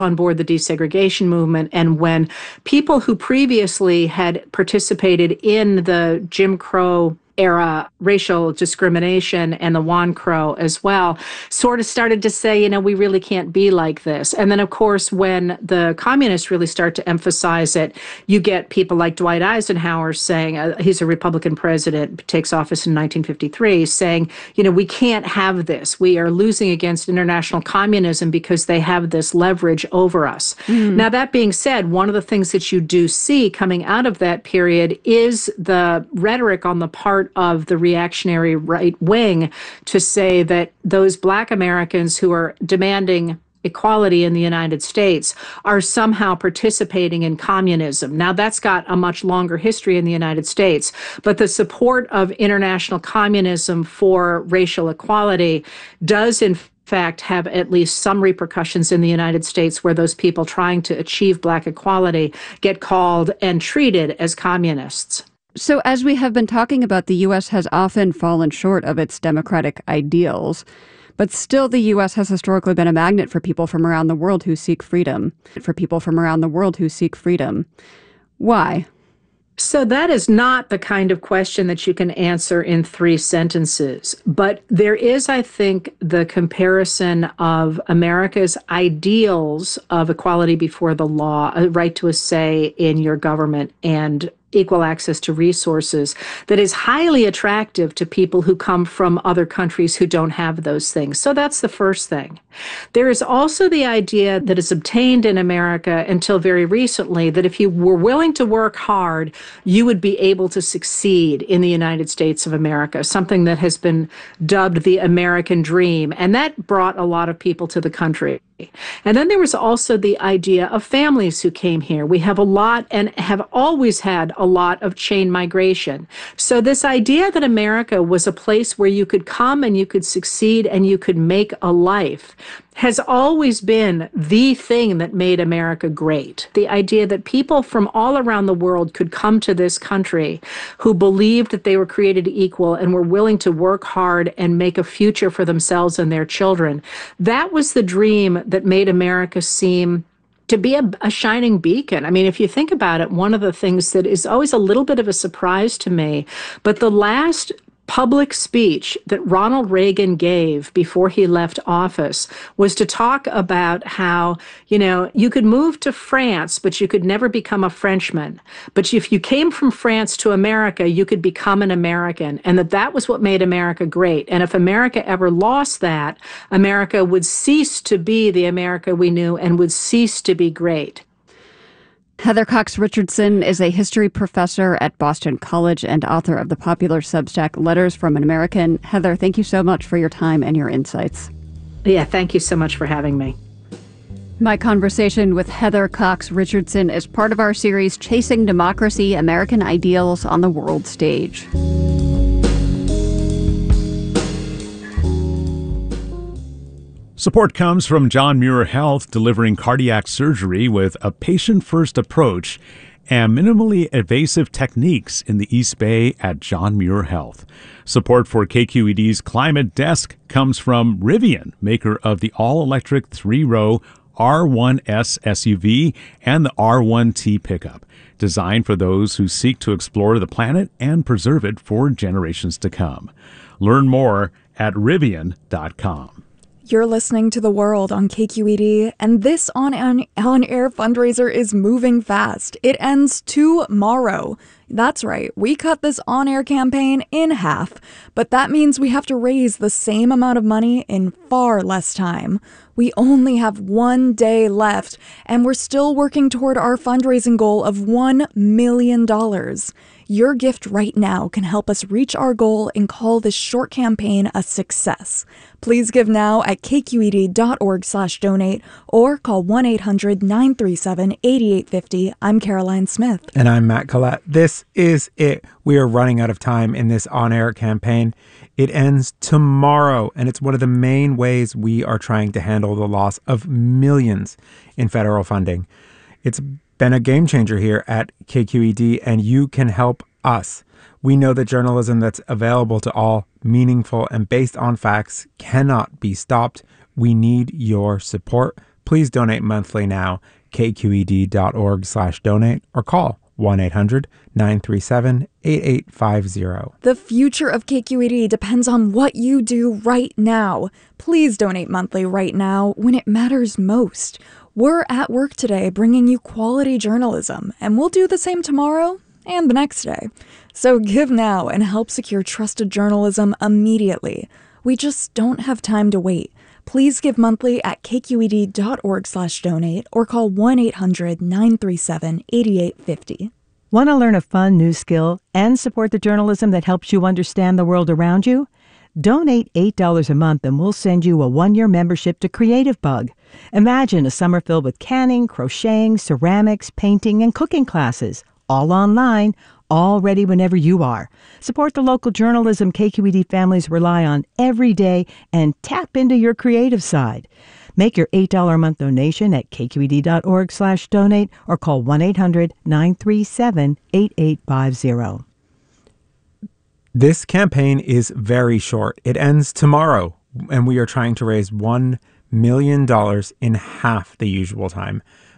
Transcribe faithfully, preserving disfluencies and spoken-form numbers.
on board the desegregation movement, and when people who previously had participated in the Jim Crow era racial discrimination and the Juan Crow as well, sort of started to say, you know, we really can't be like this. And then, of course, when the communists really start to emphasize it, you get people like Dwight Eisenhower saying, uh, he's a Republican president, takes office in nineteen fifty-three, saying, you know, we can't have this. We are losing against international communism because they have this leverage over us. Mm. Now, that being said, one of the things that you do see coming out of that period is the rhetoric on the part of the reactionary right wing to say that those Black Americans who are demanding equality in the United States are somehow participating in communism. Now, that's got a much longer history in the United States, but the support of international communism for racial equality does, in fact, have at least some repercussions in the United States, where those people trying to achieve Black equality get called and treated as communists. So as we have been talking about, the U S has often fallen short of its democratic ideals, but still the U S has historically been a magnet for people from around the world who seek freedom, for people from around the world who seek freedom. Why? So that is not the kind of question that you can answer in three sentences. But there is, I think, the comparison of America's ideals of equality before the law, a right to a say in your government, and equal access to resources that is highly attractive to people who come from other countries who don't have those things. So that's the first thing. There is also the idea that is obtained in America until very recently that if you were willing to work hard, you would be able to succeed in the United States of America, something that has been dubbed the American dream. And that brought a lot of people to the country. And then there was also the idea of families who came here. We have a lot and have always had a lot of chain migration. So this idea that America was a place where you could come and you could succeed and you could make a life has always been the thing that made America great. The idea that people from all around the world could come to this country who believed that they were created equal and were willing to work hard and make a future for themselves and their children. That was the dream that made America seem to be a, a shining beacon. I mean, if you think about it, one of the things that is always a little bit of a surprise to me, but the last public speech that Ronald Reagan gave before he left office was to talk about how, you know, you could move to France, but you could never become a Frenchman. But if you came from France to America, you could become an American, and that that was what made America great. And if America ever lost that, America would cease to be the America we knew and would cease to be great. Heather Cox Richardson is a history professor at Boston College and author of the popular Substack Letters from an American. Heather, thank you so much for your time and your insights. Yeah, thank you so much for having me. My conversation with Heather Cox Richardson is part of our series Chasing Democracy, American Ideals on the World Stage. Support comes from John Muir Health, delivering cardiac surgery with a patient-first approach and minimally invasive techniques in the East Bay at John Muir Health. Support for K Q E D's Climate Desk comes from Rivian, maker of the all-electric three-row R one S S U V and the R one T pickup, designed for those who seek to explore the planet and preserve it for generations to come. Learn more at Rivian dot com. You're listening to The World on K Q E D, and this on, on, on-air fundraiser is moving fast. It ends tomorrow. That's right, we cut this on-air campaign in half, but that means we have to raise the same amount of money in far less time. We only have one day left, and we're still working toward our fundraising goal of one million dollars. Your gift right now can help us reach our goal and call this short campaign a success. Please give now at k q e d dot org slash donate or call one eight hundred nine three seven eight eight five zero. I'm Caroline Smith. And I'm Matt Collette. This is it. We are running out of time in this on-air campaign. It ends tomorrow, and it's one of the main ways we are trying to handle the loss of millions in federal funding. It's been a game changer here at K Q E D, and you can help us. We know that journalism that's available to all, meaningful, and based on facts cannot be stopped. We need your support. please donate monthly now, kqed.org slash donate, or call one eight hundred nine three seven eight eight five zero. The future of K Q E D depends on what you do right now. Please donate monthly right now when it matters most. We're at work today bringing you quality journalism, and we'll do the same tomorrow and the next day. So give now and help secure trusted journalism immediately. We just don't have time to wait. Please give monthly at kqed.org slash donate or call one eight hundred nine three seven eight eight five zero. Want to learn a fun new skill and support the journalism that helps you understand the world around you? Donate eight dollars a month and we'll send you a one-year membership to Creative Bug. Imagine a summer filled with canning, crocheting, ceramics, painting, and cooking classes, all online, all ready whenever you are. Support the local journalism K Q E D families rely on every day and tap into your creative side. Make your eight dollars a month donation at kqed.org slash donate or call one eight hundred nine three seven eight eight five zero. This campaign is very short. It ends tomorrow, and we are trying to raise one million dollars in half the usual time.